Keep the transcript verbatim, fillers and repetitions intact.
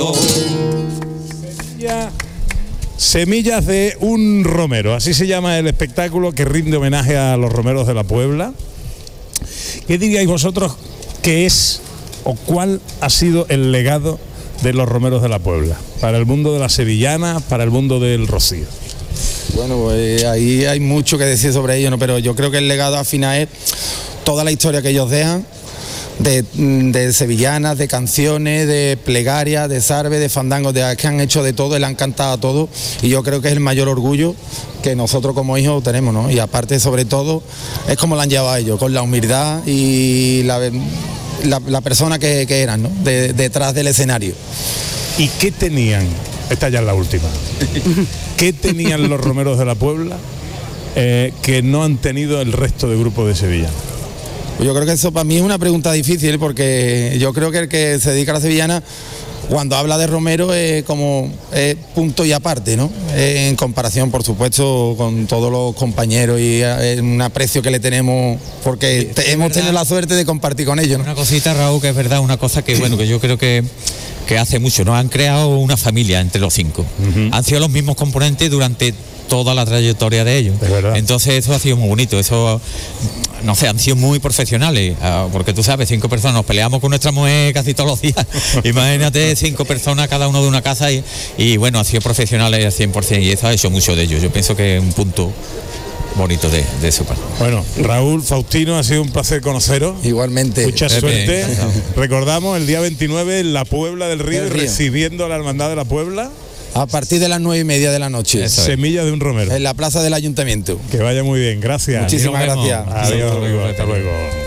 Semilla, Semillas de un romero, así se llama el espectáculo que rinde homenaje a los romeros de la Puebla. ¿Qué diríais vosotros que es o cuál ha sido el legado de los romeros de la Puebla para el mundo de la sevillana, para el mundo del rocío? Bueno, pues ahí hay mucho que decir sobre ello, ¿no? Pero yo creo que el legado al final es toda la historia que ellos dejan, de, de sevillanas, de canciones, de plegarias, de zarbe, de fandangos, de que han hecho de todo, le han cantado a todo, y yo creo que es el mayor orgullo que nosotros como hijos tenemos, ¿no? Y aparte, sobre todo, es como lo han llevado ellos, con la humildad y la, la, la persona que, que eran, ¿no? De, detrás del escenario. ¿Y qué tenían? Esta ya es la última. ¿Qué tenían los romeros de la Puebla eh, que no han tenido el resto de grupos de Sevilla? Yo creo que eso para mí es una pregunta difícil, porque yo creo que el que se dedica a la sevillana, cuando habla de romero, es como es punto y aparte, ¿no? En comparación, por supuesto, con todos los compañeros, y es un aprecio que le tenemos, porque Sí, hemos verdad. tenido la suerte de compartir con ellos, ¿no? Una cosita, Raúl, que es verdad, una cosa que bueno, que yo creo que, que hace mucho, ¿no? Han creado una familia entre los cinco. Uh-huh. Han sido los mismos componentes durante toda la trayectoria de ellos. Entonces eso ha sido muy bonito, eso, no sé, han sido muy profesionales, porque tú sabes, cinco personas, nos peleamos con nuestra mujer casi todos los días, imagínate cinco personas cada uno de una casa, y, y bueno, han sido profesionales al cien por ciento, y eso ha hecho mucho de ellos. Yo pienso que es un punto bonito de, de su parte. Bueno, Raúl, Faustino, ha sido un placer conoceros. Igualmente. Mucha Pepe, suerte. encantado. Recordamos el día veintinueve en la Puebla del Río, Del Río. recibiendo a la Hermandad de la Puebla. A partir de las nueve y media de la noche. Semilla de un romero. En la plaza del Ayuntamiento. Que vaya muy bien, gracias. Muchísimas gracias. Adiós, amigo, hasta luego.